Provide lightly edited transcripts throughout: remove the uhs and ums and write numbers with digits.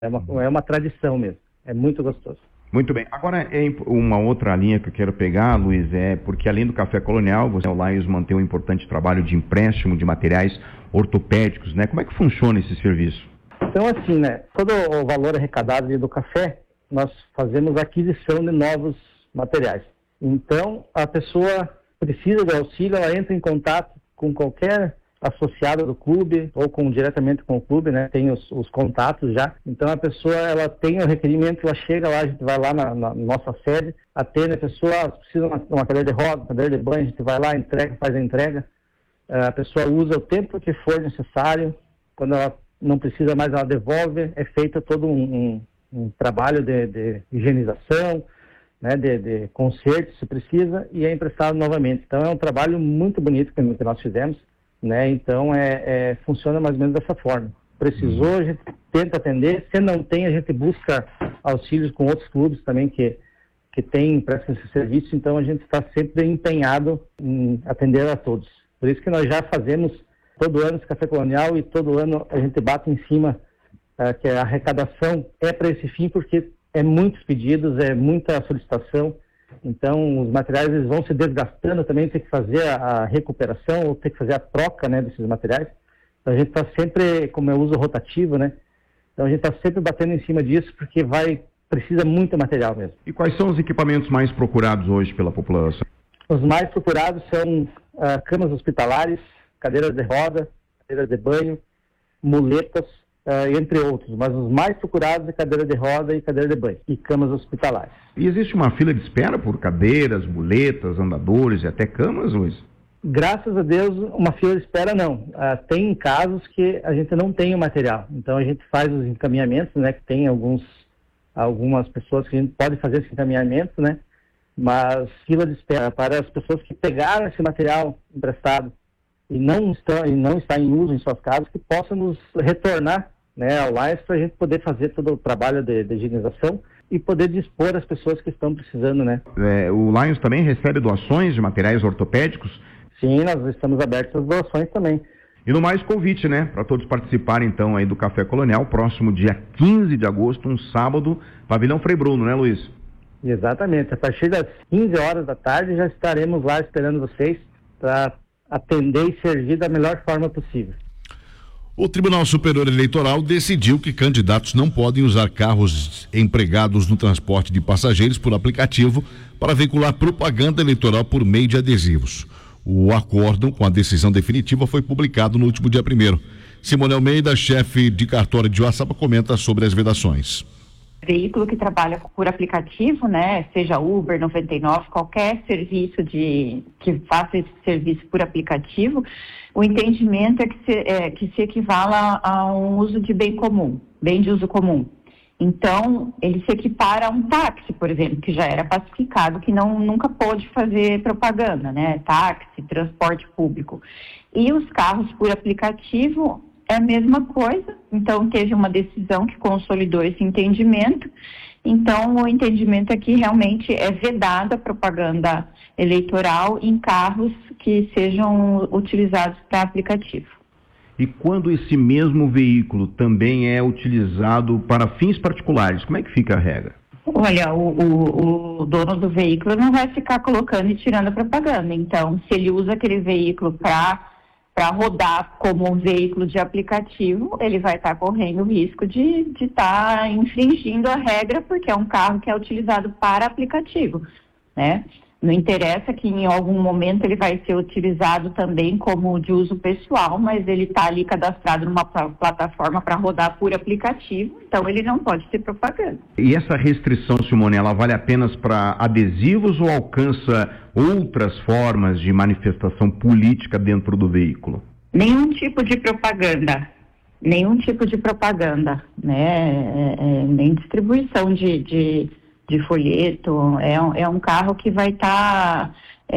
É uma tradição mesmo, é muito gostoso. Muito bem. Agora, uma outra linha que eu quero pegar, Luiz, porque além do Café Colonial, o Lions mantém um importante trabalho de empréstimo de materiais ortopédicos, né? Como é que funciona esse serviço? Então, assim, né? Todo o valor arrecadado do café, nós fazemos aquisição de novos materiais. Então, a pessoa precisa de auxílio, ela entra em contato com qualquer associado do clube ou diretamente com o clube, né? Tem os contatos já. Então a pessoa, ela tem o requerimento, ela chega lá, a gente vai lá na nossa sede, atende a pessoa, precisa de uma cadeira de roda, cadeira de banho, a gente vai lá, entrega, faz a entrega. A pessoa usa o tempo que for necessário. Quando ela não precisa mais, ela devolve. É feito todo um trabalho de higienização, né? De conserto, se precisa, e é emprestado novamente. Então é um trabalho muito bonito que nós fizemos. Né? Então, funciona mais ou menos dessa forma. Precisou, a gente tenta atender. Se não tem, a gente busca auxílios com outros clubes também que prestam esse serviço. Então, a gente está sempre empenhado em atender a todos. Por isso que nós já fazemos todo ano esse Café Colonial e todo ano a gente bate em cima que a arrecadação é para esse fim, porque é muitos pedidos, é muita solicitação. Então, os materiais eles vão se desgastando também, tem que fazer a recuperação ou tem que fazer a troca, né, desses materiais. Então, a gente está sempre, como é uso rotativo, né? Então, a gente está sempre batendo em cima disso porque precisa muito material mesmo. E quais são os equipamentos mais procurados hoje pela população? Os mais procurados são camas hospitalares, cadeiras de roda, cadeiras de banho, muletas, entre outros, mas os mais procurados é cadeira de roda e cadeira de banho, e camas hospitalares. E existe uma fila de espera por cadeiras, muletas, andadores e até camas, Luiz? Graças a Deus, uma fila de espera não. Tem casos que a gente não tem o material, então a gente faz os encaminhamentos, né, que tem algumas pessoas que a gente pode fazer esse encaminhamento, né, mas fila de espera para as pessoas que pegaram esse material emprestado e não está em uso em suas casas, que possam nos retornar, né, ao Lions para a gente poder fazer todo o trabalho de higienização e poder dispor às pessoas que estão precisando, né. O Lions também recebe doações de materiais ortopédicos? Sim, nós estamos abertos às doações também. E no mais, convite, né, para todos participarem então aí do Café Colonial, próximo dia 15 de agosto, um sábado, Pavilhão Frei Bruno, né, Luiz? Exatamente, a partir das 15 horas da tarde já estaremos lá esperando vocês para atender e servir da melhor forma possível. O Tribunal Superior Eleitoral decidiu que candidatos não podem usar carros empregados no transporte de passageiros por aplicativo para veicular propaganda eleitoral por meio de adesivos. O acórdão com a decisão definitiva foi publicado no último dia 1º. Simone Almeida, chefe de cartório de Uaçaba, comenta sobre as vedações. Veículo que trabalha por aplicativo, né, seja Uber, 99, qualquer serviço que faça esse serviço por aplicativo, o entendimento é que se equivala a um uso de bem comum, bem de uso comum. Então, ele se equipara a um táxi, por exemplo, que já era pacificado, que nunca pôde fazer propaganda, né, táxi, transporte público. E os carros por aplicativo é a mesma coisa, então teve uma decisão que consolidou esse entendimento. Então o entendimento é que realmente é vedada a propaganda eleitoral em carros que sejam utilizados para aplicativo. E quando esse mesmo veículo também é utilizado para fins particulares, como é que fica a regra? Olha, o dono do veículo não vai ficar colocando e tirando a propaganda. Então, se ele usa aquele veículo para rodar como um veículo de aplicativo, ele vai estar correndo o risco de estar infringindo a regra, porque é um carro que é utilizado para aplicativo, né? Não interessa que em algum momento ele vai ser utilizado também como de uso pessoal, mas ele está ali cadastrado numa plataforma para rodar por aplicativo, então ele não pode ter propaganda. E essa restrição, Simone, ela vale apenas para adesivos ou alcança outras formas de manifestação política dentro do veículo? Nenhum tipo de propaganda, né? Nem distribuição de folheto. É um carro que vai estar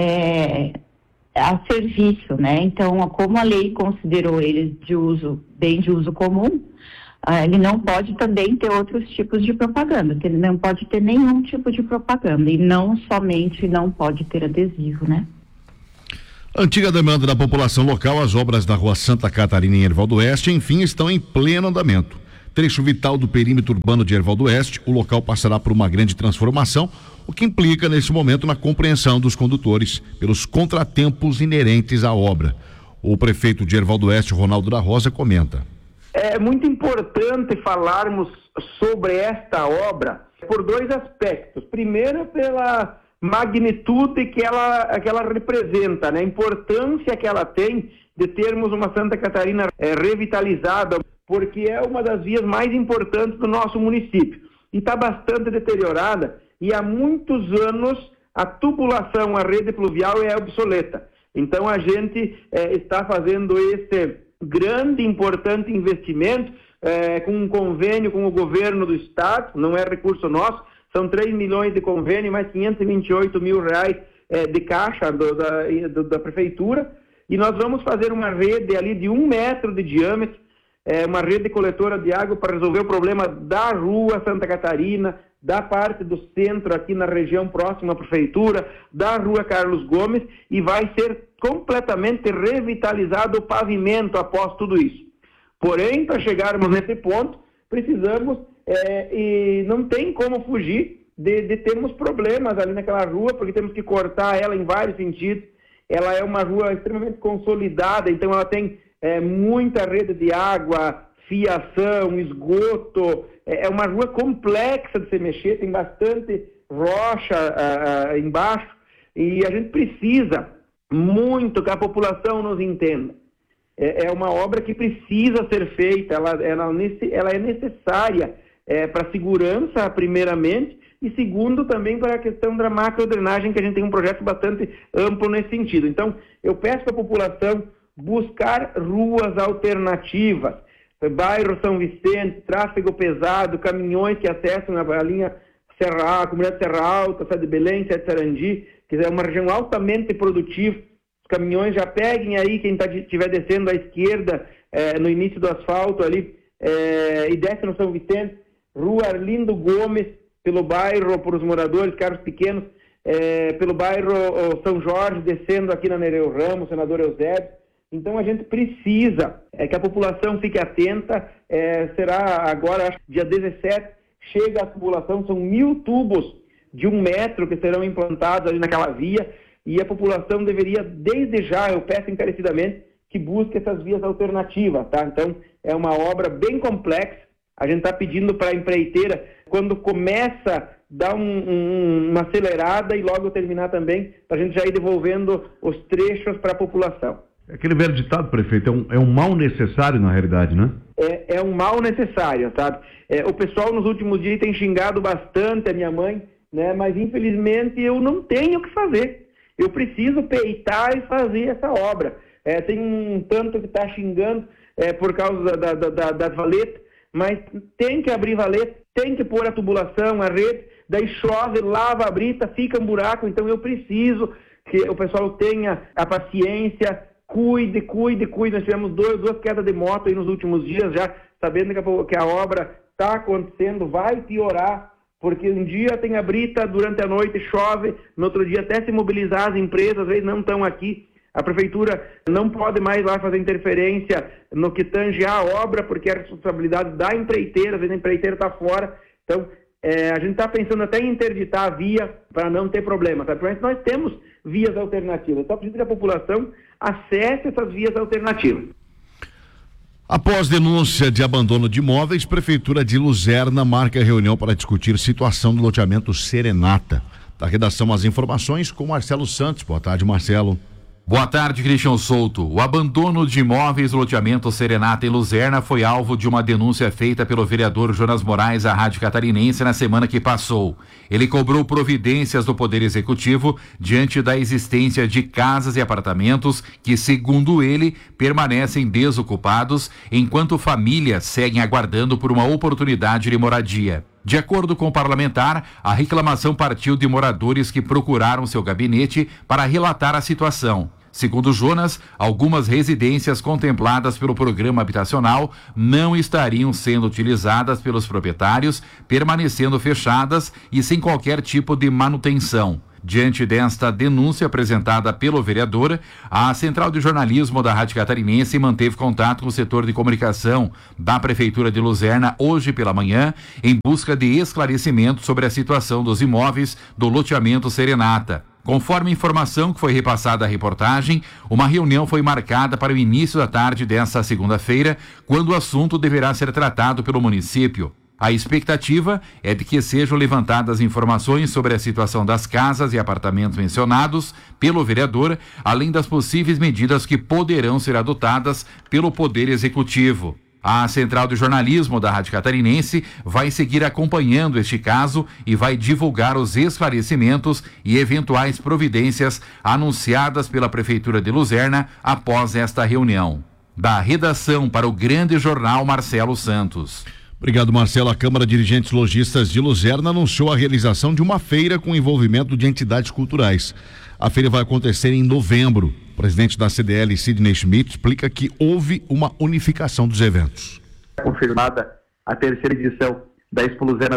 a serviço, né? Então, como a lei considerou ele bem de uso comum, ele não pode também ter outros tipos de propaganda, ele não pode ter nenhum tipo de propaganda, e não somente não pode ter adesivo, né? Antiga demanda da população local, as obras da Rua Santa Catarina em Erval do Oeste, enfim, estão em pleno andamento. trecho vital do perímetro urbano de Herval do Oeste. O local passará por uma grande transformação, o que implica, nesse momento, na compreensão dos condutores pelos contratempos inerentes à obra. O prefeito de Herval do Oeste, Ronaldo da Rosa, comenta. É muito importante falarmos sobre esta obra por dois aspectos. Primeiro, pela magnitude que ela representa, né? A importância que ela tem de termos uma Santa Catarina revitalizada, porque é uma das vias mais importantes do nosso município. E está bastante deteriorada, e há muitos anos a tubulação, a rede pluvial é obsoleta. Então a gente está fazendo esse grande e importante investimento com um convênio com o governo do estado, não é recurso nosso, são 3 milhões de convênio, mais 528 mil reais de caixa da prefeitura, e nós vamos fazer uma rede ali de 1 metro de diâmetro, uma rede coletora de água para resolver o problema da rua Santa Catarina, da parte do centro aqui na região próxima à prefeitura, da rua Carlos Gomes, e vai ser completamente revitalizado o pavimento após tudo isso. Porém, para chegarmos nesse ponto, precisamos, e não tem como fugir de termos problemas ali naquela rua, porque temos que cortar ela em vários sentidos. Ela é uma rua extremamente consolidada, então ela tem muita rede de água, fiação, esgoto, é uma rua complexa de se mexer, tem bastante rocha embaixo, e a gente precisa muito que a população nos entenda. É uma obra que precisa ser feita, ela é necessária para a segurança, primeiramente, e segundo também para a questão da macrodrenagem, que a gente tem um projeto bastante amplo nesse sentido. Então, eu peço para a população buscar ruas alternativas, bairro São Vicente, tráfego pesado, caminhões que acessam a linha a comunidade Serra Alta, Sá de Belém, Sá de Sarandi, que é uma região altamente produtiva. Os caminhões já peguem aí, quem estiver descendo à esquerda, no início do asfalto ali, e desce no São Vicente, rua Arlindo Gomes, pelo bairro, por os moradores, carros pequenos, pelo bairro São Jorge, descendo aqui na Nereu Ramos, senador Eusébio. Então a gente precisa que a população fique atenta, será agora, acho que dia 17, chega a população, são 1.000 tubos de 1 metro que serão implantados ali naquela via, e a população deveria, desde já, eu peço encarecidamente, que busque essas vias alternativas, tá? Então é uma obra bem complexa, a gente está pedindo para a empreiteira, quando começa, dar uma acelerada e logo terminar também, para a gente já ir devolvendo os trechos para a população. Aquele velho ditado, prefeito, é um mal necessário na realidade, né? É um mal necessário, sabe? O pessoal nos últimos dias tem xingado bastante a minha mãe, né? Mas infelizmente eu não tenho o que fazer. Eu preciso peitar e fazer essa obra. Tem um tanto que está xingando por causa da valeta, mas tem que abrir valeta, tem que pôr a tubulação, a rede, daí chove, lava a brita, fica um buraco, então eu preciso que o pessoal tenha a paciência. Cuide. Nós tivemos duas quedas de moto aí nos últimos dias, já sabendo que a obra está acontecendo, vai piorar, porque um dia tem a brita, durante a noite chove, no outro dia até se mobilizar as empresas, às vezes não estão aqui. A prefeitura não pode mais lá fazer interferência no que tange a obra, porque é a responsabilidade da empreiteira, às vezes a empreiteira está fora. Então, a gente está pensando até em interditar a via para não ter problema, tá? Mas nós temos vias alternativas, só precisa que a população acesse essas vias alternativas. Após denúncia de abandono de imóveis, Prefeitura de Luzerna marca reunião para discutir situação do loteamento Serenata. Da redação, as informações com Marcelo Santos. Boa tarde, Marcelo. Boa tarde, Cristian Souto. O abandono de imóveis do loteamento Serenata em Luzerna foi alvo de uma denúncia feita pelo vereador Jonas Moraes à Rádio Catarinense na semana que passou. Ele cobrou providências do Poder Executivo diante da existência de casas e apartamentos que, segundo ele, permanecem desocupados, enquanto famílias seguem aguardando por uma oportunidade de moradia. De acordo com o parlamentar, a reclamação partiu de moradores que procuraram seu gabinete para relatar a situação. Segundo Jonas, algumas residências contempladas pelo programa habitacional não estariam sendo utilizadas pelos proprietários, permanecendo fechadas e sem qualquer tipo de manutenção. Diante desta denúncia apresentada pelo vereador, a Central de Jornalismo da Rádio Catarinense manteve contato com o setor de comunicação da Prefeitura de Luzerna hoje pela manhã, em busca de esclarecimento sobre a situação dos imóveis do loteamento Serenata. Conforme a informação que foi repassada à reportagem, uma reunião foi marcada para o início da tarde desta segunda-feira, quando o assunto deverá ser tratado pelo município. A expectativa é de que sejam levantadas informações sobre a situação das casas e apartamentos mencionados pelo vereador, além das possíveis medidas que poderão ser adotadas pelo Poder Executivo. A Central de Jornalismo da Rádio Catarinense vai seguir acompanhando este caso e vai divulgar os esclarecimentos e eventuais providências anunciadas pela Prefeitura de Luzerna após esta reunião. Da redação para o Grande Jornal, Marcelo Santos. Obrigado, Marcelo. A Câmara de Dirigentes Lojistas de Luzerna anunciou a realização de uma feira com envolvimento de entidades culturais. A feira vai acontecer em novembro. O presidente da CDL, Sidney Schmidt, explica que houve uma unificação dos eventos. Confirmada a terceira edição da Expo Luzerna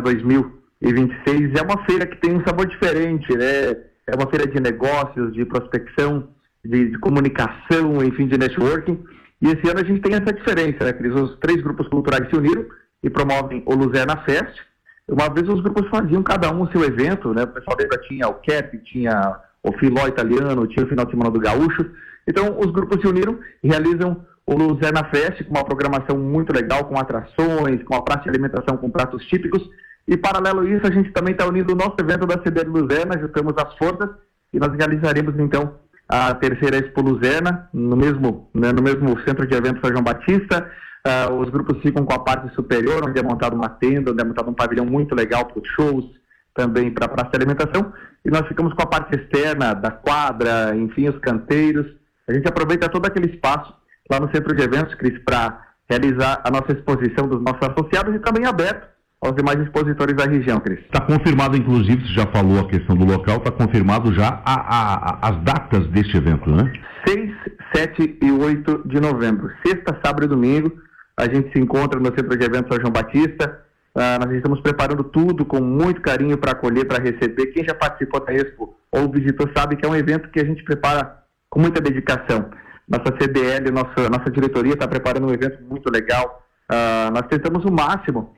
2026. É uma feira que tem um sabor diferente, né? É uma feira de negócios, de prospecção, de comunicação, enfim, de networking. E esse ano a gente tem essa diferença, né, Cris? Os 3 grupos culturais se uniram e promovem o Luzerna Fest. Uma vez os grupos faziam cada um o seu evento, né? O pessoal dele tinha o CAP, tinha o Filó Italiano, tinha o Final de Semana do Gaúcho. Então os grupos se uniram e realizam o Luzerna Fest com uma programação muito legal, com atrações, com a praça de alimentação com pratos típicos. E paralelo a isso, a gente também está unindo o nosso evento da CDL Luzerna, juntamos as forças e nós realizaremos então a terceira Expo Luzerna no mesmo centro de eventos São João Batista. Os grupos ficam com a parte superior, onde é montado uma tenda, onde é montado um pavilhão muito legal para os shows, também para a praça de alimentação, e nós ficamos com a parte externa da quadra, enfim, os canteiros. A gente aproveita todo aquele espaço lá no centro de eventos, Cris, para realizar a nossa exposição dos nossos associados e também aberto aos demais expositores da região, Cris. Está confirmado, inclusive, você já falou a questão do local, está confirmado já as datas deste evento, né? 6, 7 e 8 de novembro, sexta, sábado e domingo. A gente se encontra no Centro de Eventos São João Batista. Nós estamos preparando tudo com muito carinho para acolher, para receber. Quem já participou da Expo ou visitou sabe que é um evento que a gente prepara com muita dedicação. Nossa CDL, nossa diretoria está preparando um evento muito legal. Nós tentamos o máximo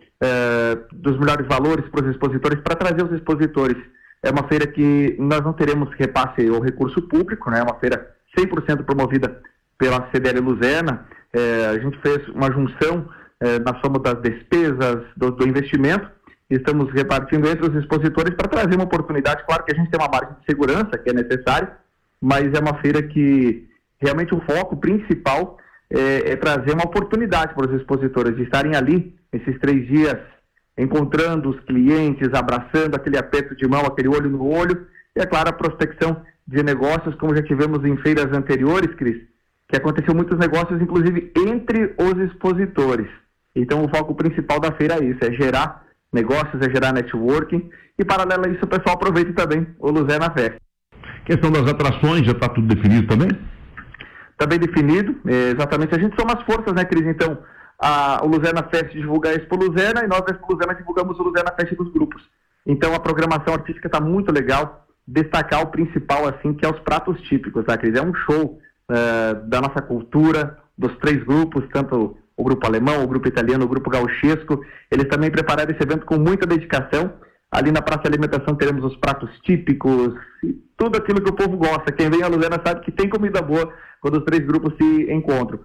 dos melhores valores para os expositores, para trazer os expositores. É uma feira que nós não teremos repasse ou recurso público, né? É uma feira 100% promovida pela CDL Luzerna. A gente fez uma junção na soma das despesas, do investimento, e estamos repartindo entre os expositores para trazer uma oportunidade. Claro que a gente tem uma margem de segurança que é necessária, mas é uma feira que realmente o foco principal é trazer uma oportunidade para os expositores de estarem ali esses 3 dias, encontrando os clientes, abraçando, aquele aperto de mão, aquele olho no olho, e é claro, a prospecção de negócios, como já tivemos em feiras anteriores, Cris, que aconteceu muitos negócios, inclusive, entre os expositores. Então, o foco principal da feira é isso, é gerar negócios, é gerar networking, e paralelo a isso, o pessoal aproveita também o Luzerna Fest. Questão das atrações, já está tudo definido também? Está bem definido, exatamente. A gente soma as forças, né, Cris? Então, o Luzerna Fest divulga a Expo Luzerna, e nós da Expo Luzerna divulgamos o Luzerna Fest dos grupos. Então, a programação artística está muito legal. Destacar o principal, assim, que é os pratos típicos, tá, Cris? É um show da nossa cultura, dos 3 grupos, tanto o grupo alemão, o grupo italiano, o grupo gauchesco. Eles também prepararam esse evento com muita dedicação. Ali na Praça de Alimentação teremos os pratos típicos e tudo aquilo que o povo gosta. Quem vem a Luzerna sabe que tem comida boa quando os 3 grupos se encontram.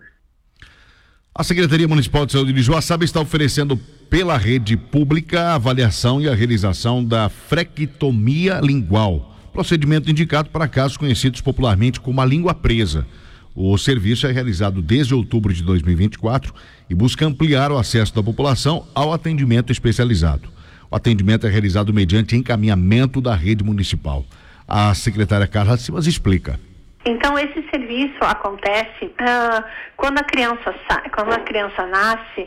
A Secretaria Municipal de Saúde de Joaçaba está oferecendo pela rede pública a avaliação e a realização da frequectomia lingual, procedimento indicado para casos conhecidos popularmente como a língua presa. O serviço é realizado desde outubro de 2024 e busca ampliar o acesso da população ao atendimento especializado. O atendimento é realizado mediante encaminhamento da rede municipal. A secretária Carla Simas explica. Então, esse serviço acontece quando a criança nasce,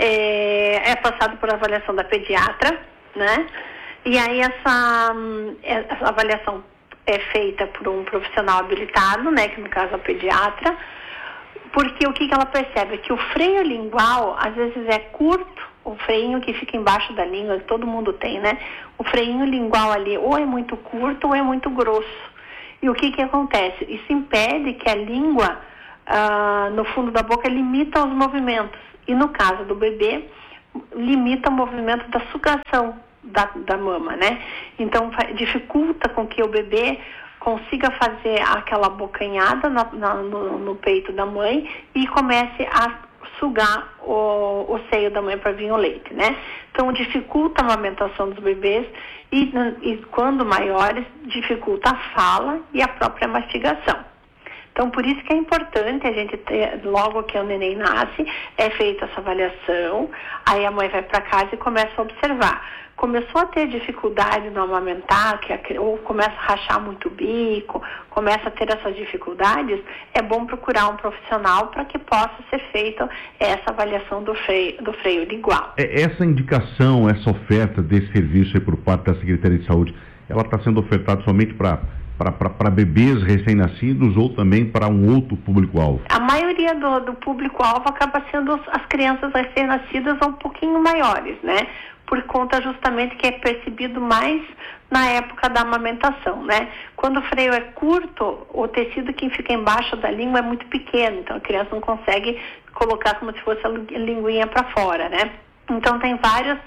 é passado por avaliação da pediatra, né? E aí essa avaliação é feita por um profissional habilitado, né, que no caso é a pediatra, porque o que ela percebe? Que o freio lingual, às vezes, é curto o freinho que fica embaixo da língua, que todo mundo tem, né? O freinho lingual ali ou é muito curto ou é muito grosso. E o que acontece? Isso impede que a língua no fundo da boca limita os movimentos. E no caso do bebê, limita o movimento da sugação da mama, né? Então dificulta com que o bebê consiga fazer aquela bocanhada no peito da mãe e comece a sugar o seio da mãe para vir o leite, né? Então dificulta a amamentação dos bebês e quando maiores, dificulta a fala e a própria mastigação. Então, por isso que é importante a gente ter, logo que o neném nasce, é feita essa avaliação, aí a mãe vai para casa e começa a observar. Começou a ter dificuldade no amamentar, ou começa a rachar muito o bico, começa a ter essas dificuldades, é bom procurar um profissional para que possa ser feita essa avaliação do freio lingual. Essa indicação, essa oferta desse serviço aí por parte da Secretaria de Saúde, ela está sendo ofertada somente para bebês recém-nascidos ou também para um outro público-alvo? A maioria do público-alvo acaba sendo as crianças recém-nascidas um pouquinho maiores, né? Por conta justamente que é percebido mais na época da amamentação, né? Quando o freio é curto, o tecido que fica embaixo da língua é muito pequeno, então a criança não consegue colocar como se fosse a linguinha para fora, né? Então tem várias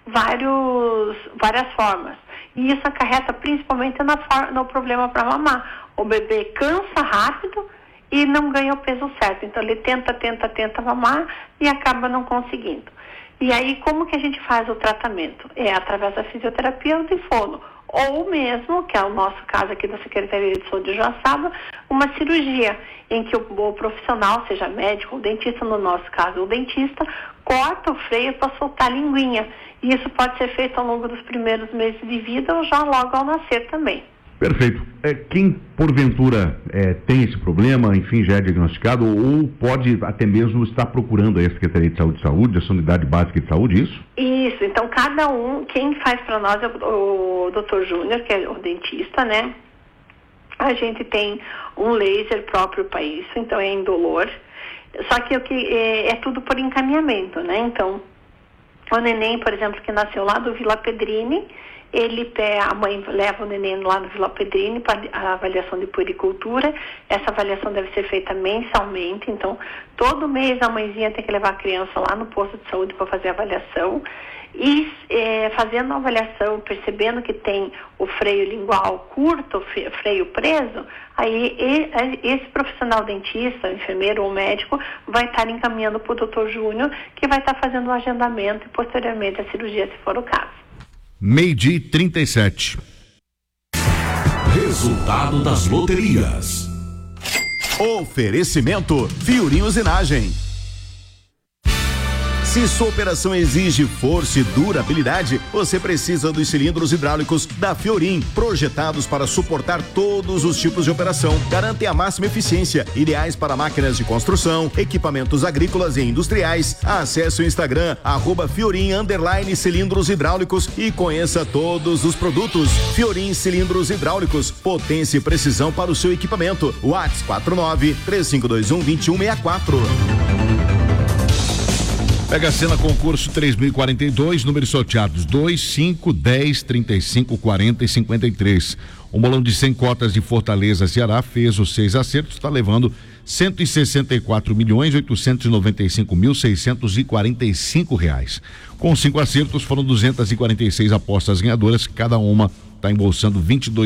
formas. E isso acarreta principalmente no problema para mamar. O bebê cansa rápido e não ganha o peso certo. Então ele tenta mamar e acaba não conseguindo. E aí como que a gente faz o tratamento? É através da fisioterapia ou do fono. Ou mesmo, que é o nosso caso aqui da Secretaria de Saúde de Joaçaba, uma cirurgia em que o profissional, seja médico ou dentista, no nosso caso o dentista, corta o freio para soltar a linguinha. E isso pode ser feito ao longo dos primeiros meses de vida ou já logo ao nascer também. Perfeito. Quem, porventura, tem esse problema, enfim, já é diagnosticado ou pode até mesmo estar procurando aí a Secretaria de Saúde, essa unidade básica de saúde, isso? Isso. Então, cada um, quem faz para nós é o Dr. Júnior, que é o dentista, né? A gente tem um laser próprio para isso, então é indolor. Só que é tudo por encaminhamento, né? Então, o neném, por exemplo, que nasceu lá do Vila Pedrini, a mãe leva o neném lá no Vila Pedrini para a avaliação de puericultura. Essa avaliação deve ser feita mensalmente, então todo mês a mãezinha tem que levar a criança lá no posto de saúde para fazer a avaliação. E fazendo a avaliação, percebendo que tem o freio lingual curto, freio preso, aí esse profissional dentista, enfermeiro ou médico vai estar encaminhando para o Dr. Júnior, que vai estar fazendo o agendamento e posteriormente a cirurgia, se for o caso. 12h37. Resultado das loterias. Oferecimento Fiorim Usinagem. Se sua operação exige força e durabilidade, você precisa dos cilindros hidráulicos da Fiorim, projetados para suportar todos os tipos de operação. Garantem a máxima eficiência, ideais para máquinas de construção, equipamentos agrícolas e industriais. Acesse o Instagram, @Fiorim_cilindros hidráulicos e conheça todos os produtos. Fiorim Cilindros Hidráulicos, potência e precisão para o seu equipamento. WhatsApp 49-3521-2164. Pega a cena concurso 3042, números sorteados 2, 5, 10, 35, 40 e 53. O bolão de 100 cotas de Fortaleza, Ceará, fez os 6 acertos, está levando R$164.895.645. Com 5 acertos, foram 246 apostas ganhadoras, cada uma está embolsando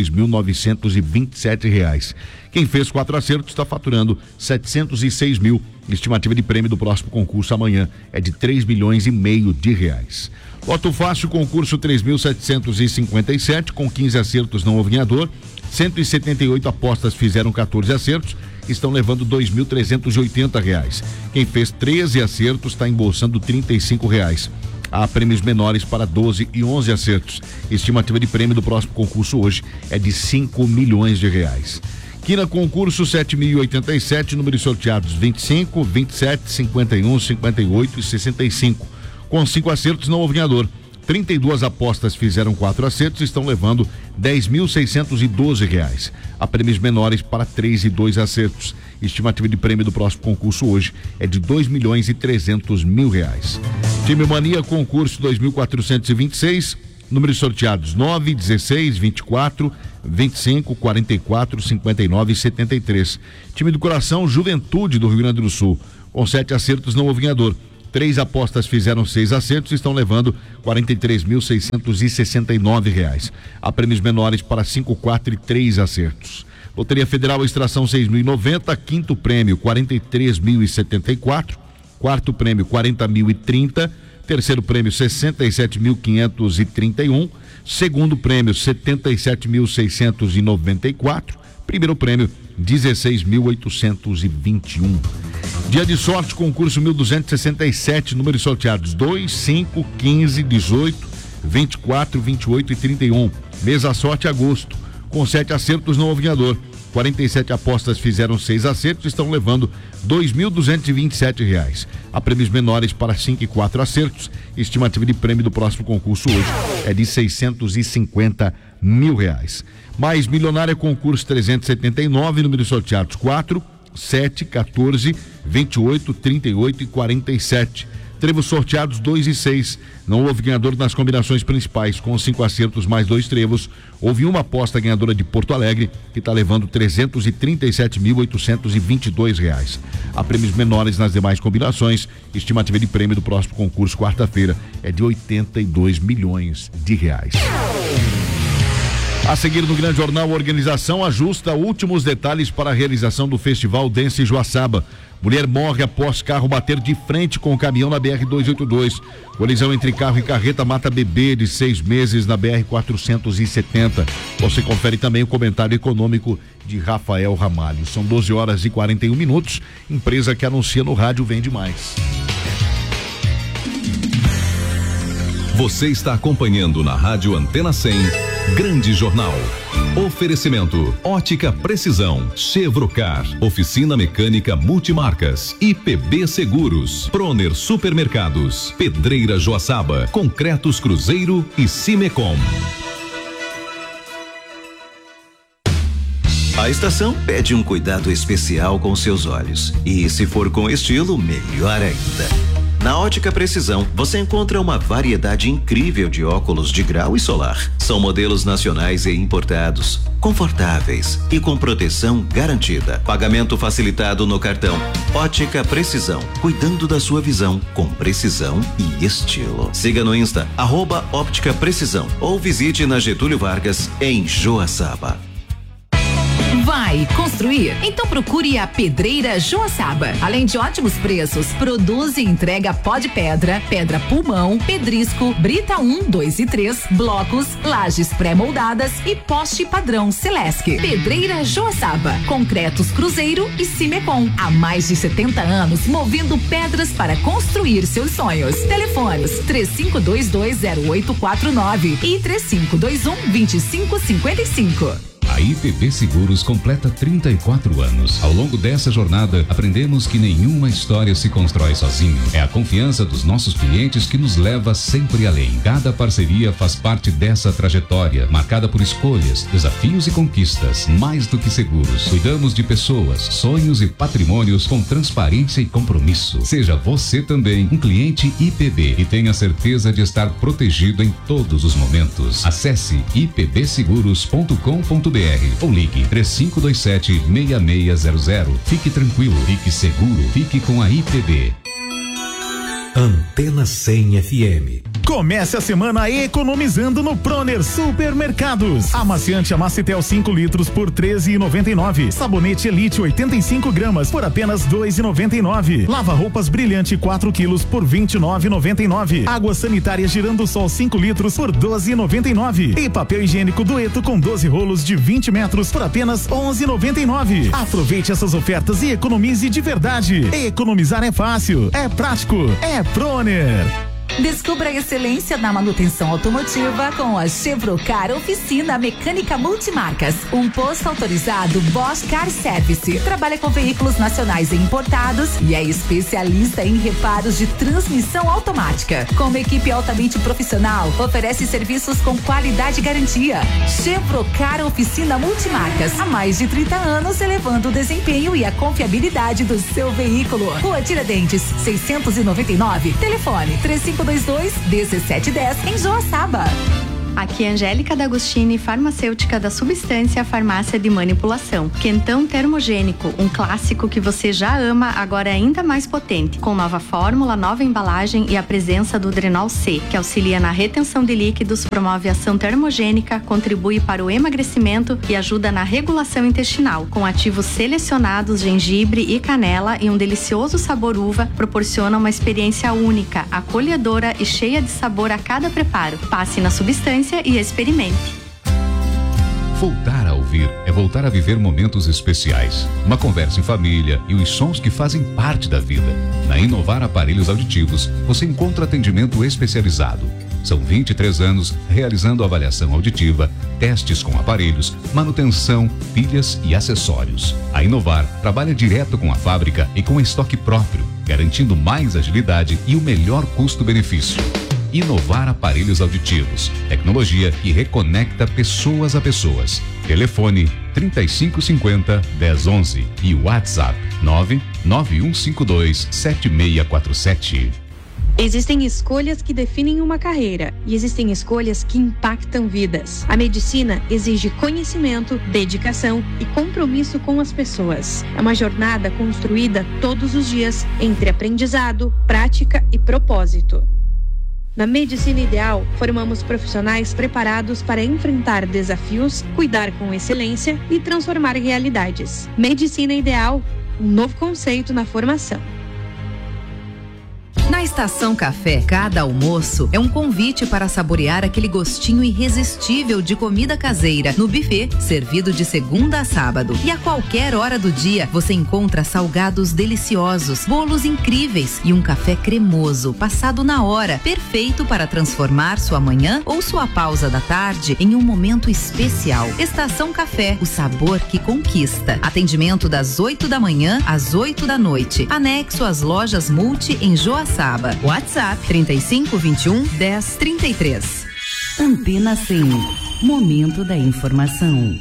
R$22.927. Quem fez 4 acertos está faturando R$706 mil. Estimativa de prêmio do próximo concurso amanhã é de R$3,5 milhões de reais. Loto Fácil, concurso 3.757, com 15 acertos não houve ganhador. 178 apostas fizeram 14 acertos, estão levando R$2.380. Quem fez 13 acertos está embolsando R$35. Há prêmios menores para 12 e 11 acertos. Estimativa de prêmio do próximo concurso hoje é de R$5 milhões. Quina concurso 7.087, números sorteados 25, 27, 51, 58 e 65. Com 5 acertos não houve ganhador. 32 apostas fizeram 4 acertos e estão levando R$10.612. Há prêmios menores para 3 e 2 acertos. Estimativa de prêmio do próximo concurso hoje é de R$2.300.000. Time Mania, concurso 2426, números sorteados 9, 16, 24, 25, 44, 59 e 73. Time do coração, Juventude do Rio Grande do Sul, com 7 acertos não houve ganhador. 3 apostas fizeram 6 acertos e estão levando R$43.669. Há prêmios menores para 5, 4 e 3 acertos. Loteria Federal, extração 6.090, quinto prêmio 43.074, quarto prêmio 40.030, terceiro prêmio 67.531, segundo prêmio 77.694, primeiro prêmio 16.821. Dia de sorte, concurso 1267, números sorteados 2, 5, 15, 18, 24, 28 e 31. Mesa sorte agosto, com 7 acertos não houve ganhador. 47 apostas fizeram 6 acertos e estão levando R$2.227. Há prêmios menores para 5 e 4 acertos. Estimativa de prêmio do próximo concurso hoje é de R$650 mil. Mais milionária, concurso 379, números sorteados 4, 7, 14, 28, 38 e 47. Trevos sorteados 2 e 6. Não houve ganhador nas combinações principais. Com 5 acertos mais 2 trevos, houve uma aposta ganhadora de Porto Alegre, que está levando R$337.822. Há prêmios menores nas demais combinações. Estimativa de prêmio do próximo concurso, quarta-feira, é de R$82 milhões. A seguir no Grande Jornal, a organização ajusta últimos detalhes para a realização do Festival Dance Joaçaba. Mulher morre após carro bater de frente com o caminhão na BR-282. Colisão entre carro e carreta mata bebê de 6 meses na BR-470. Você confere também o comentário econômico de Rafael Ramalho. São 12 horas e 41 minutos. Empresa que anuncia no rádio vende mais. Você está acompanhando na Rádio Antena 100, Grande Jornal. Oferecimento: Ótica Precisão, Chevrocar, Oficina Mecânica Multimarcas, IPB Seguros, Proner Supermercados, Pedreira Joaçaba, Concretos Cruzeiro e Cimecom. A estação pede um cuidado especial com seus olhos. E se for com estilo, melhor ainda. Na Ótica Precisão, você encontra uma variedade incrível de óculos de grau e solar. São modelos nacionais e importados, confortáveis e com proteção garantida. Pagamento facilitado no cartão. Ótica Precisão, cuidando da sua visão com precisão e estilo. Siga no Insta, @Óptica Precisão, ou visite na Getúlio Vargas, em Joaçaba. Vai construir? Então procure a Pedreira Joaçaba. Além de ótimos preços, produz e entrega pó de pedra, pedra pulmão, pedrisco, brita 1, 2 e 3, blocos, lajes pré-moldadas e poste padrão Celesc. Pedreira Joaçaba, Concretos Cruzeiro e Cimecom. Há mais de 70 anos movendo pedras para construir seus sonhos. Telefones 35220849 e 3521-2555. A IPB Seguros completa 34 anos. Ao longo dessa jornada, aprendemos que nenhuma história se constrói sozinho. É a confiança dos nossos clientes que nos leva sempre além. Cada parceria faz parte dessa trajetória, marcada por escolhas, desafios e conquistas. Mais do que seguros, cuidamos de pessoas, sonhos e patrimônios com transparência e compromisso. Seja você também um cliente IPB e tenha certeza de estar protegido em todos os momentos. Acesse ipbseguros.com.br ou ligue 3527-6600. Fique tranquilo, fique seguro, fique com a IPB. Antena 100 FM. Comece a semana economizando no Proner Supermercados. Amaciante Amacitel 5 litros por R$13,99. Sabonete Elite 85 gramas por apenas R$2,99. Lava roupas Brilhante 4 quilos por R$29,99. Água sanitária Girando Sol 5 litros por R$12,99. E papel higiênico Dueto com 12 rolos de 20 metros por apenas R$11,99. Aproveite essas ofertas e economize de verdade. Economizar é fácil, é prático, é Proner. Descubra a excelência na manutenção automotiva com a Chevrocar Oficina Mecânica Multimarcas. Um posto autorizado Bosch Car Service. Trabalha com veículos nacionais e importados e é especialista em reparos de transmissão automática. Com uma equipe altamente profissional, oferece serviços com qualidade e garantia. Chevrocar Oficina Multimarcas. Há mais de 30 anos, elevando o desempenho e a confiabilidade do seu veículo. Rua Tiradentes, 699. Telefone 3522-1710 em Joaçaba. Aqui é Angélica D'Agostini, farmacêutica da Substância Farmácia de Manipulação. Quentão termogênico, um clássico que você já ama, agora é ainda mais potente. Com nova fórmula, nova embalagem e a presença do Drenol C, que auxilia na retenção de líquidos, promove ação termogênica, contribui para o emagrecimento e ajuda na regulação intestinal. Com ativos selecionados, gengibre e canela e um delicioso sabor uva, proporciona uma experiência única, acolhedora e cheia de sabor a cada preparo. Passe na Substância e experimente. Voltar a ouvir é voltar a viver momentos especiais, uma conversa em família e os sons que fazem parte da vida. Na Inovar Aparelhos Auditivos, você encontra atendimento especializado. São 23 anos realizando avaliação auditiva, testes com aparelhos, manutenção, pilhas e acessórios. A Inovar trabalha direto com a fábrica e com estoque próprio, garantindo mais agilidade e o melhor custo-benefício. Inovar Aparelhos Auditivos, tecnologia que reconecta pessoas a pessoas. Telefone 3550-1011 e WhatsApp 99152-7647. Existem escolhas que definem uma carreira e existem escolhas que impactam vidas. A medicina exige conhecimento, dedicação e compromisso com as pessoas. É uma jornada construída todos os dias entre aprendizado, prática e propósito. Na Medicina Ideal, formamos profissionais preparados para enfrentar desafios, cuidar com excelência e transformar realidades. Medicina Ideal, um novo conceito na formação. Na Estação Café, cada almoço é um convite para saborear aquele gostinho irresistível de comida caseira no buffet, servido de segunda a sábado. E a qualquer hora do dia, você encontra salgados deliciosos, bolos incríveis e um café cremoso, passado na hora, perfeito para transformar sua manhã ou sua pausa da tarde em um momento especial. Estação Café, o sabor que conquista. Atendimento das 8 da manhã às 8 da noite. Anexo às lojas Multi em Joaçaba. WhatsApp 3521-1033. Antena 100. Momento da informação.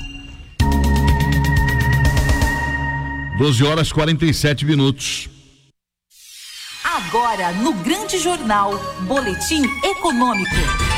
12h47. Agora no Grande Jornal, Boletim Econômico.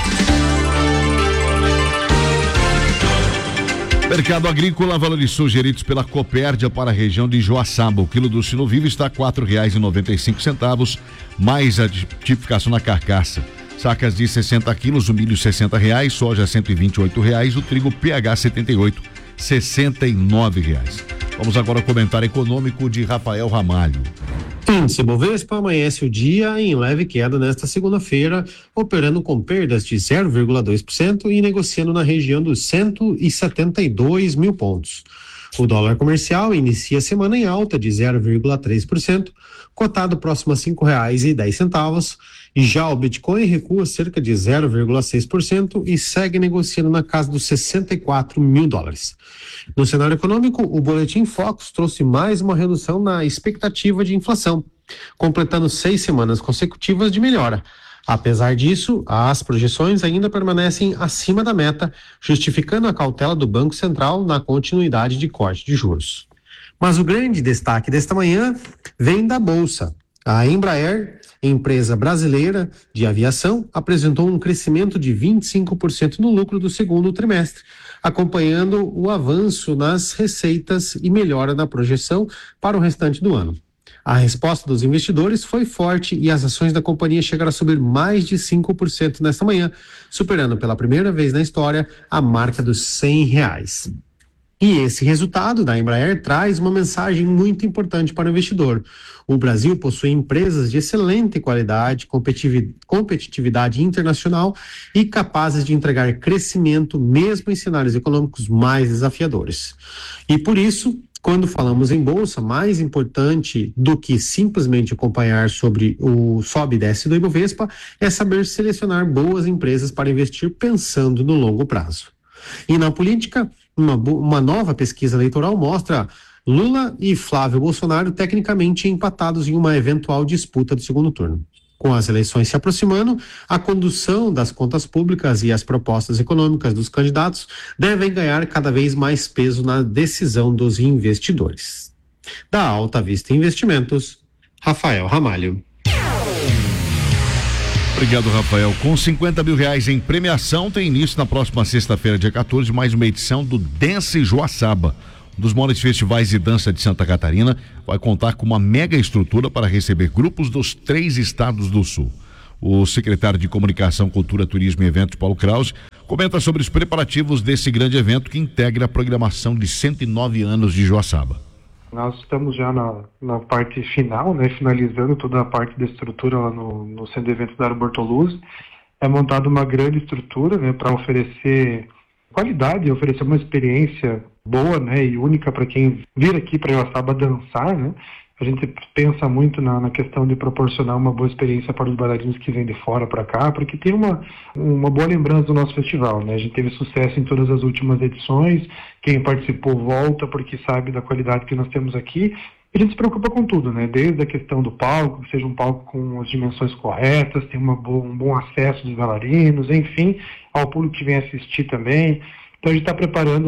Mercado agrícola valorizou geridos pela Copérdia para a região de Joaçaba. O quilo do sino vivo está R$ 4,95, mais a tipificação na carcaça. Sacas de 60 quilos, o milho R$ 60, soja R$ 128, o trigo PH 78, R$ 69. Vamos agora ao comentário econômico de Rafael Ramalho. Índice Bovespa amanhece o dia em leve queda nesta segunda-feira, operando com perdas de 0,2% e negociando na região dos 172 mil pontos. O dólar comercial inicia a semana em alta de 0,3%, cotado próximo a R$ 5,10, e já o Bitcoin recua cerca de 0,6% e segue negociando na casa dos 64 mil dólares. No cenário econômico, o Boletim Focus trouxe mais uma redução na expectativa de inflação, completando 6 semanas consecutivas de melhora. Apesar disso, as projeções ainda permanecem acima da meta, justificando a cautela do Banco Central na continuidade de corte de juros. Mas o grande destaque desta manhã vem da Bolsa. A Embraer, empresa brasileira de aviação, apresentou um crescimento de 25% no lucro do segundo trimestre, acompanhando o avanço nas receitas e melhora na projeção para o restante do ano. A resposta dos investidores foi forte e as ações da companhia chegaram a subir mais de 5% nesta manhã, superando pela primeira vez na história a marca dos R$100. E esse resultado da Embraer traz uma mensagem muito importante para o investidor. O Brasil possui empresas de excelente qualidade, competitividade internacional e capazes de entregar crescimento mesmo em cenários econômicos mais desafiadores. E por isso, Quando falamos em bolsa, mais importante do que simplesmente acompanhar sobre o sobe e desce do Ibovespa é saber selecionar boas empresas para investir pensando no longo prazo. E na política, uma nova pesquisa eleitoral mostra Lula e Flávio Bolsonaro tecnicamente empatados em uma eventual disputa do segundo turno. Com as eleições se aproximando, a condução das contas públicas e as propostas econômicas dos candidatos devem ganhar cada vez mais peso na decisão dos investidores. Da Alta Vista Investimentos, Rafael Ramalho. Obrigado, Rafael. Com R$50 mil em premiação, tem início na próxima sexta-feira, dia 14, mais uma edição do Dance Joaçaba. Um dos maiores festivais de dança de Santa Catarina vai contar com uma mega estrutura para receber grupos dos 3 estados do sul. O secretário de Comunicação, Cultura, Turismo e Eventos, Paulo Krause, comenta sobre os preparativos desse grande evento que integra a programação de 109 anos de Joaçaba. Nós estamos já na parte final, né, finalizando toda a parte da estrutura lá no centro de eventos da Área Bortoluzzi. É montada uma grande estrutura, né, para oferecer qualidade, oferecer uma experiência boa, né, e única para quem vir aqui para Joaçaba dançar, né. A gente pensa muito na questão de proporcionar uma boa experiência para os bailarinos que vêm de fora para cá, porque tem uma boa lembrança do nosso festival, né. A gente teve sucesso em todas as últimas edições, quem participou volta porque sabe da qualidade que nós temos aqui. A gente se preocupa com tudo, né? Desde a questão do palco, que seja um palco com as dimensões corretas, tem um bom acesso dos bailarinos, enfim, ao público que vem assistir também. Então a gente está preparando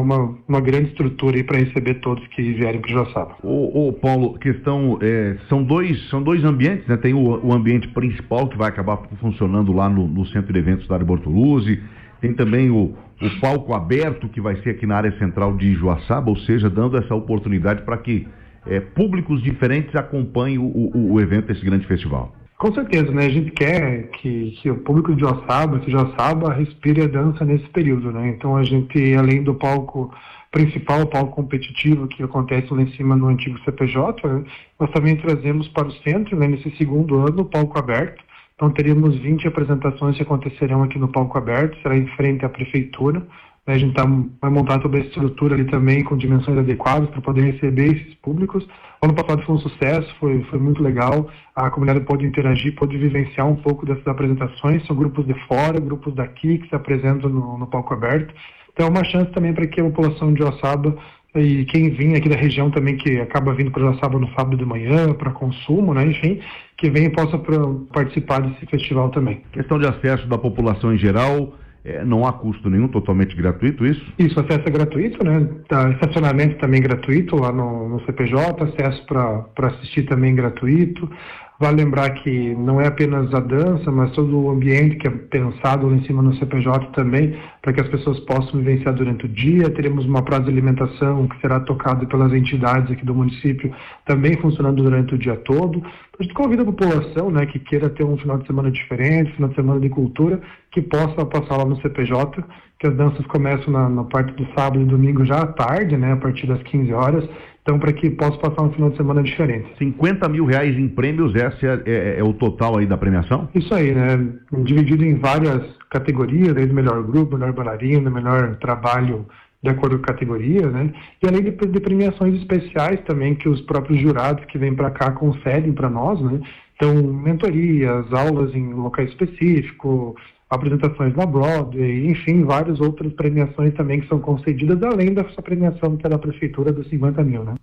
uma grande estrutura aí para receber todos que vierem para o Joaçaba. Ô Paulo, questão, são dois ambientes, né? Tem o ambiente principal que vai acabar funcionando lá no centro de eventos da Área Bortoluzzi, tem também o palco aberto que vai ser aqui na área central de Joaçaba, ou seja, dando essa oportunidade para que públicos diferentes acompanhem o evento desse grande festival. Com certeza, né? A gente quer que o público de Joaçaba respire a dança nesse período, né? Então a gente, além do palco principal, o palco competitivo que acontece lá em cima no antigo CPJ, né? Nós também trazemos para o centro, né, nesse segundo ano, o palco aberto. Então teríamos 20 apresentações que acontecerão aqui no palco aberto, será em frente à prefeitura. A gente vai montar toda a estrutura ali também com dimensões adequadas para poder receber esses públicos. O ano passado foi um sucesso, foi muito legal. A comunidade pode interagir, pode vivenciar um pouco dessas apresentações. São grupos de fora, grupos daqui que se apresentam no palco aberto. Então é uma chance também para que a população de Joaçaba e quem vinha aqui da região também, que acaba vindo para Joaçaba no sábado de manhã, para consumo, né, enfim, que venha e possa participar desse festival também. Questão de acesso da população em geral, não há custo nenhum, totalmente gratuito isso? Isso, acesso é gratuito, né? Estacionamento também gratuito lá no CPJ, acesso para assistir também gratuito. Vale lembrar que não é apenas a dança, mas todo o ambiente que é pensado lá em cima no CPJ também, para que as pessoas possam vivenciar durante o dia. Teremos uma praça de alimentação que será tocada pelas entidades aqui do município, também funcionando durante o dia todo. A gente convida a população, né, que queira ter um final de semana diferente, final de semana de cultura, que possa passar lá no CPJ, que as danças começam na parte do sábado e domingo já à tarde, né, a partir das 15 horas. Então, para que possa passar um final de semana diferente. R$50 mil em prêmios, esse é o total aí da premiação? Isso aí, né? Dividido em várias categorias, desde melhor grupo, melhor bailarina, melhor trabalho de acordo com a categoria, né? E além de premiações especiais também, que os próprios jurados que vêm para cá concedem para nós, né? Então, mentorias, aulas em locais específicos, apresentações na Broadway, enfim, várias outras premiações também que são concedidas, além dessa premiação que é da Prefeitura dos 50 mil, né?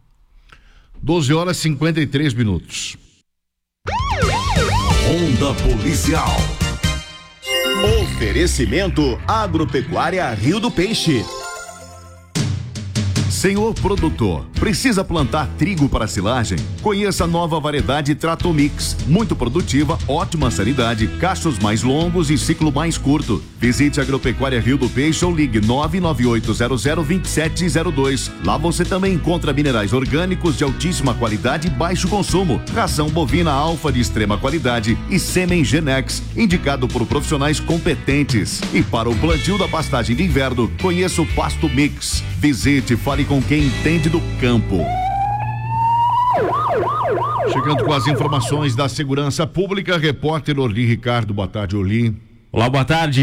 12h53. Ronda Policial. Oferecimento Agropecuária Rio do Peixe. Senhor produtor, precisa plantar trigo para silagem? Conheça a nova variedade Tratomix, muito produtiva, ótima sanidade, cachos mais longos e ciclo mais curto. Visite a Agropecuária Rio do Peixe ou ligue 998002702. Lá você também encontra minerais orgânicos de altíssima qualidade e baixo consumo, ração bovina alfa de extrema qualidade e sêmen Genex, indicado por profissionais competentes. E para o plantio da pastagem de inverno, conheça o Pasto Mix. Visite e fale com quem entende do campo. Chegando com as informações da segurança pública, repórter Orli Ricardo. Boa tarde, Orli. Olá, boa tarde.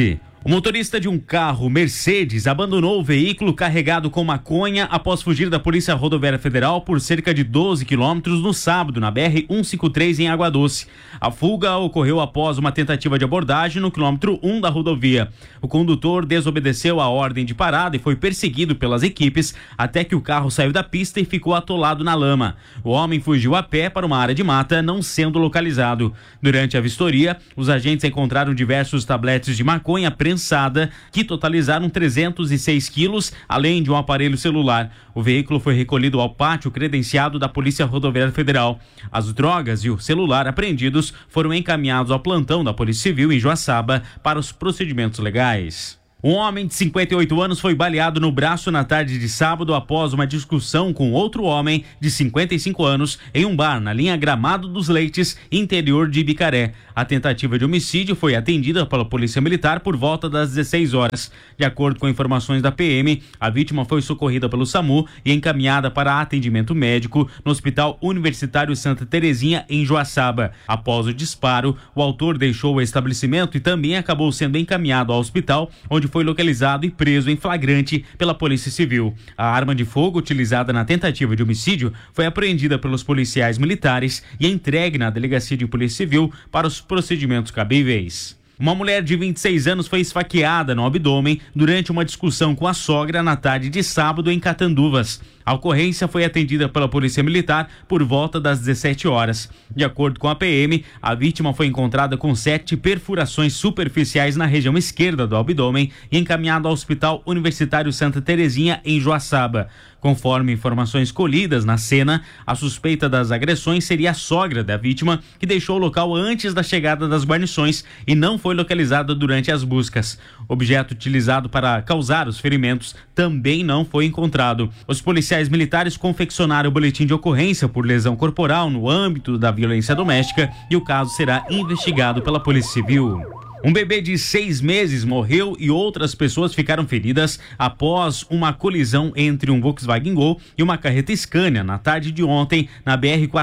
O motorista de um carro Mercedes abandonou o veículo carregado com maconha após fugir da Polícia Rodoviária Federal por cerca de 12 quilômetros no sábado, na BR-153 em Água Doce. A fuga ocorreu após uma tentativa de abordagem no quilômetro 1 da rodovia. O condutor desobedeceu a ordem de parada e foi perseguido pelas equipes até que o carro saiu da pista e ficou atolado na lama. O homem fugiu a pé para uma área de mata, não sendo localizado. Durante a vistoria, os agentes encontraram diversos tabletes de maconha prensada que totalizaram 306 quilos, além de um aparelho celular. O veículo foi recolhido ao pátio credenciado da Polícia Rodoviária Federal. As drogas e o celular apreendidos foram encaminhados ao plantão da Polícia Civil em Joaçaba para os procedimentos legais. Um homem de 58 anos foi baleado no braço na tarde de sábado após uma discussão com outro homem de 55 anos em um bar na linha Gramado dos Leites, interior de Ibicaré. A tentativa de homicídio foi atendida pela Polícia Militar por volta das 16 horas. De acordo com informações da PM, a vítima foi socorrida pelo SAMU e encaminhada para atendimento médico no Hospital Universitário Santa Terezinha, em Joaçaba. Após o disparo, o autor deixou o estabelecimento e também acabou sendo encaminhado ao hospital, onde foi localizado e preso em flagrante pela Polícia Civil. A arma de fogo utilizada na tentativa de homicídio foi apreendida pelos policiais militares e entregue na Delegacia de Polícia Civil para os procedimentos cabíveis. Uma mulher de 26 anos foi esfaqueada no abdômen durante uma discussão com a sogra na tarde de sábado em Catanduvas. A ocorrência foi atendida pela Polícia Militar por volta das 17 horas. De acordo com a PM, a vítima foi encontrada com 7 perfurações superficiais na região esquerda do abdômen e encaminhada ao Hospital Universitário Santa Terezinha, em Joaçaba. Conforme informações colhidas na cena, a suspeita das agressões seria a sogra da vítima, que deixou o local antes da chegada das guarnições e não foi localizada durante as buscas. O objeto utilizado para causar os ferimentos também não foi encontrado. Os policiais militares confeccionaram o boletim de ocorrência por lesão corporal no âmbito da violência doméstica e o caso será investigado pela Polícia Civil. Um bebê de 6 meses morreu e outras pessoas ficaram feridas após uma colisão entre um Volkswagen Gol e uma carreta Scania na tarde de ontem na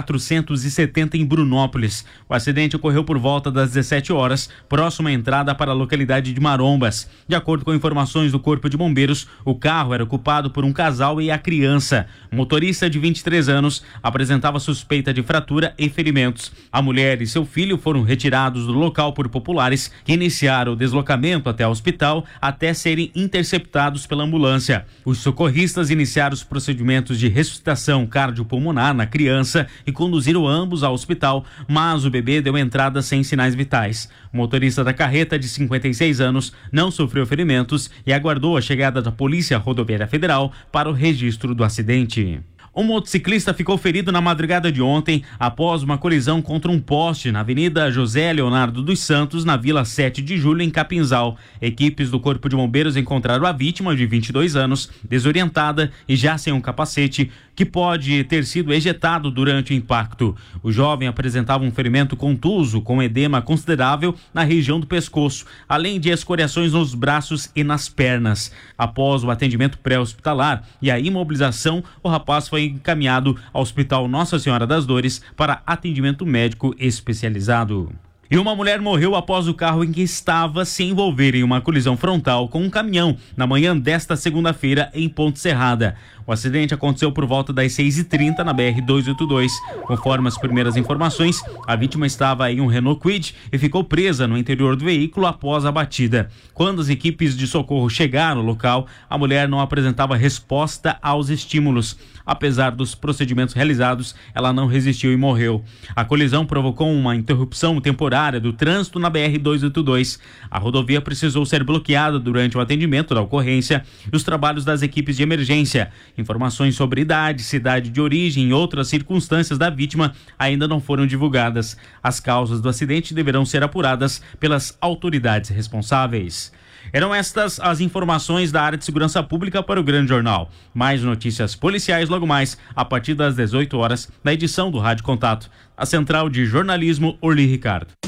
BR-470 em Brunópolis. O acidente ocorreu por volta das 17 horas, próximo à entrada para a localidade de Marombas. De acordo com informações do Corpo de Bombeiros, o carro era ocupado por um casal e a criança. O motorista de 23 anos apresentava suspeita de fratura e ferimentos. A mulher e seu filho foram retirados do local por populares que iniciaram o deslocamento até o hospital até serem interceptados pela ambulância. Os socorristas iniciaram os procedimentos de ressuscitação cardiopulmonar na criança e conduziram ambos ao hospital, mas o bebê deu entrada sem sinais vitais. O motorista da carreta, de 56 anos, não sofreu ferimentos e aguardou a chegada da Polícia Rodoviária Federal para o registro do acidente. Um motociclista ficou ferido na madrugada de ontem após uma colisão contra um poste na Avenida José Leonardo dos Santos, na Vila 7 de Julho, em Capinzal. Equipes do Corpo de Bombeiros encontraram a vítima, de 22 anos, desorientada e já sem um capacete, que pode ter sido ejetado durante o impacto. O jovem apresentava um ferimento contuso com edema considerável na região do pescoço, além de escoriações nos braços e nas pernas. Após o atendimento pré-hospitalar e a imobilização, o rapaz foi encaminhado ao Hospital Nossa Senhora das Dores para atendimento médico especializado. E uma mulher morreu após o carro em que estava se envolver em uma colisão frontal com um caminhão na manhã desta segunda-feira em Ponte Serrada. O acidente aconteceu por volta das 6h30 na BR-282. Conforme as primeiras informações, a vítima estava em um Renault Kwid e ficou presa no interior do veículo após a batida. Quando as equipes de socorro chegaram ao local, a mulher não apresentava resposta aos estímulos. Apesar dos procedimentos realizados, ela não resistiu e morreu. A colisão provocou uma interrupção temporária do trânsito na BR-282. A rodovia precisou ser bloqueada durante o atendimento da ocorrência e os trabalhos das equipes de emergência. Informações sobre idade, cidade de origem e outras circunstâncias da vítima ainda não foram divulgadas. As causas do acidente deverão ser apuradas pelas autoridades responsáveis. Eram estas as informações da área de segurança pública para o Grande Jornal. Mais notícias policiais logo mais, a partir das 18 horas, na edição do Rádio Contato. A Central de Jornalismo, Orly Ricardo.